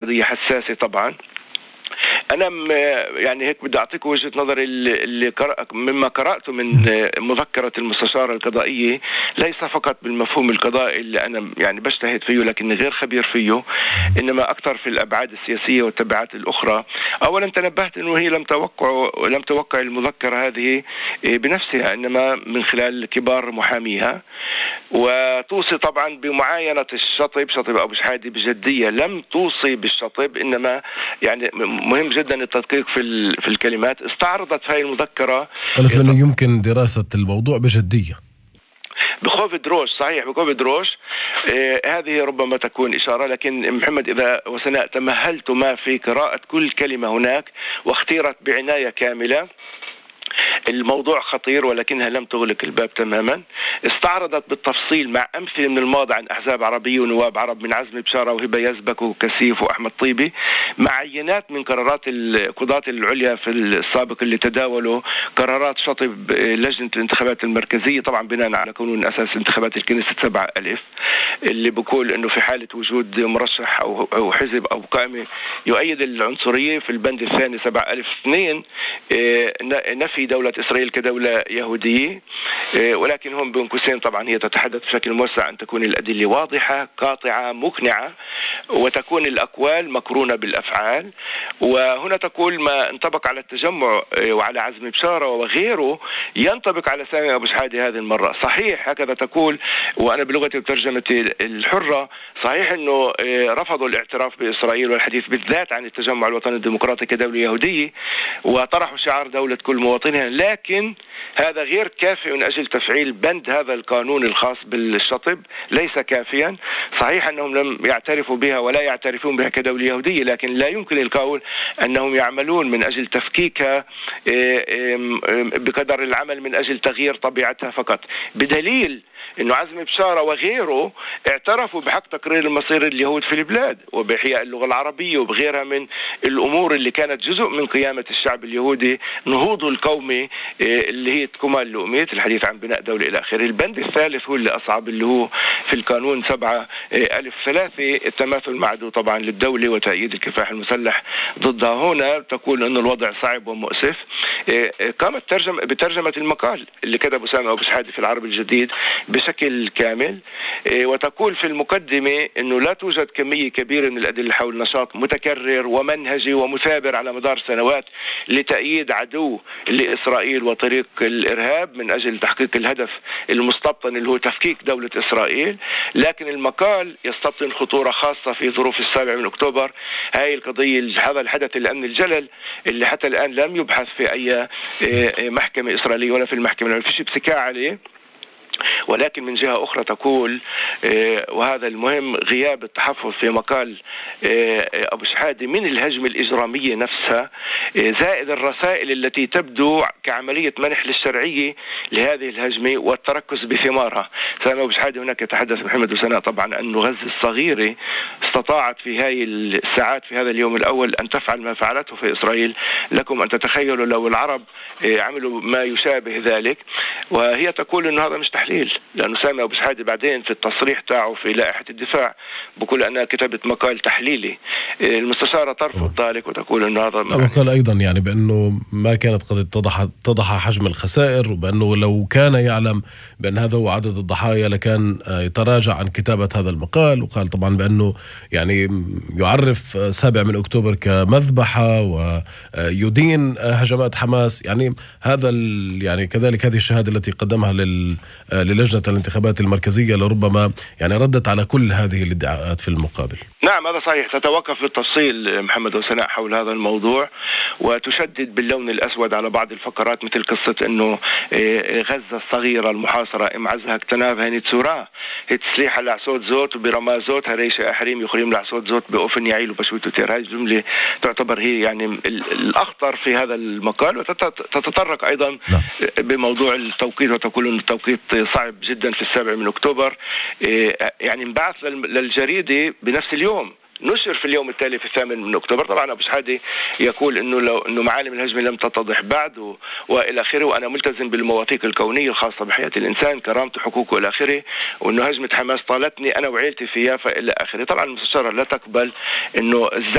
قضية حساسة طبعا. أنا يعني هيك بدي أعطيك وجهة نظري اللي مما قرأته من مذكرة المستشارة القضائية، ليس فقط بالمفهوم القضائي اللي أنا يعني بجتهد فيه لكني غير خبير فيه، إنما أكثر في الأبعاد السياسية والتبعات الأخرى. أولا تنبهت أنه هي لم توقع المذكرة هذه بنفسها، إنما من خلال كبار محاميها، وتوصي طبعا بمعاينة الشطب، شطب أبو شحادة بجدية، لم توصي بالشطب، إنما يعني مهم جدا التدقيق في الكلمات. استعرضت هذه المذكرة، قالت بأنه يمكن دراسة الموضوع بجدية بخوف دروش. صحيح، بخوف دروش. هذه ربما تكون إشارة، لكن محمد إذا وسناء تمهلت ما في قراءة كل كلمة هناك واختيرت بعناية كاملة، الموضوع خطير ولكنها لم تغلق الباب تماما. استعرضت بالتفصيل مع أمثلة من الماضي عن أحزاب عربية ونواب عرب من عزمي بشارة وهبة يزبك وكسيف وأحمد طيبي، مع عينات من قرارات القضاة العليا في السابق اللي تداولوا قرارات شطب لجنة الانتخابات المركزية، طبعا بناء على قانون أساس انتخابات الكنيسة 7 ألف، اللي بيقول أنه في حالة وجود مرشح أو حزب أو قائمة يؤيد العنصرية في البند الثاني 7 ألف 2 نفي دولة إسرائيل كدولة يهودية. ولكن هم بين قوسين طبعا هي تتحدث بشكل موسع أن تكون الأدلة واضحة قاطعة مقنعة، وتكون الأقوال مقرونة بالأفعال. وهنا تقول ما انطبق على التجمع وعلى عزمي بشارة وغيره ينطبق على سامي أبو شحادة هذه المرة. صحيح هكذا تقول، وأنا بلغة الترجمة الحرة صحيح أنه رفضوا الاعتراف بإسرائيل والحديث بالذات عن التجمع الوطني الديمقراطي كدولة يهودية، وطرحوا شعار دولة كل مواطنها، لكن هذا غير كافي من أجل تفعيل بند هذا القانون الخاص بالشطب، ليس كافيا. صحيح أنهم لم يعترفوا بها ولا يعترفون بها كدولة يهودية، لكن لا يمكن القول أنهم يعملون من أجل تفكيكها بقدر العمل من أجل تغيير طبيعتها فقط، بدليل أنه عزمي بشارة وغيره اعترفوا بحق تقرير المصير اليهود في البلاد وبإحياء اللغة العربية وبغيرها من الأمور اللي كانت جزء من قيامة الشعب اليهودي، نهوضه القومي اللي هي تكمال لؤمية الحديث عن بناء دولة إلى آخره. البند الثالث هو اللي أصعب، اللي هو في القانون 7 ألف 3 التماثل معدو طبعا للدولة وتأييد الكفاح المسلح ضدها. هنا تقول أن الوضع صعب ومؤسف. قامت بترجمة المقال اللي كتبه سامي أبو شحادة في العربي الجديد بشكل كامل، وتقول في المقدمة أنه لا توجد كمية كبيرة من الأدلة حول نشاط متكرر ومنهجي ومثابر على مدار سنوات لتأييد عدو لإسرائيل وطريق الإرهاب من أجل تحقيق الهدف المستبطن اللي هو تفكيك دولة إسرائيل، لكن المقال يستبطن خطورة خاصة في ظروف 7 من أكتوبر. هاي القضية، هذا الحدث الأمن الجلل اللي حتى الآن لم يبحث في أي محكمة إسرائيلية ولا في المحكمة، ما فيش ابتكاء عليه. ولكن من جهة أخرى تقول، وهذا المهم، غياب التحفظ في مقال أبو شحادة من الهجمة الإجرامية نفسها، زائد الرسائل التي تبدو كعملية منح للشرعية لهذه الهجمة والتركز بثمارها. سامي أبو شحادة هناك يتحدث محمد وسناء طبعا أن غزة الصغيرة استطاعت في هذه الساعات في هذا اليوم الأول أن تفعل ما فعلته في إسرائيل. لكم أن تتخيلوا لو العرب عملوا ما يشابه ذلك. وهي تقول أن هذا مش تحليل، لأنه سامي أبو شحادة بعدين في التصريح تاعه في لائحة الدفاع بقول أنا كتبت مقال تحليلي. المستشارة ترفض ذلك وتقول أنه هذا وقال أيضا يعني بأنه ما كانت قد اتضح حجم الخسائر، وبأنه لو كان يعلم بأن هذا هو عدد الضحايا لكان يتراجع عن كتابة هذا المقال. وقال طبعا بأنه يعني يعرف 7 من أكتوبر كمذبحة ويدين هجمات حماس. يعني هذا يعني كذلك هذه الشهادة التي قدمها للجنة الانتخابات المركزية لربما يعني ردت على كل هذه الادعاءات في المقابل. نعم هذا صحيح. تتوقف بالتفصيل محمد وسناء حول هذا الموضوع، وتشدد باللون الأسود على بعض الفقرات مثل قصة أنه غزة الصغيرة المحاصرة إمعزها اكتناب هني تسوراه تسليح لعصوت زوت وبرمازوت هريشة أحريم يخريم لعصوت زوت بأوفن يعيل وبشويته تير. هاي الجملة تعتبر هي يعني الأخطر في هذا المقال، وتتطرق أيضا بموضوع التوقيت وتقول أن التوقيت صعب جدا في 7 من أكتوبر. يعني انبعث للجريدة بنفس اليوم، نشر في اليوم التالي في 8 من أكتوبر. طبعا أبو شحادة يقول إنه معالم الهجمة لم تتضح بعد وإلى آخره، وأنا ملتزم بالمواثيق الكونية الخاصة بحياة الإنسان كرامته حقوقه إلى آخره، وإنه هجمة حماس طالتني أنا وعيلتي فيها فإلى آخره. طبعا المستشارة لا تقبل إنه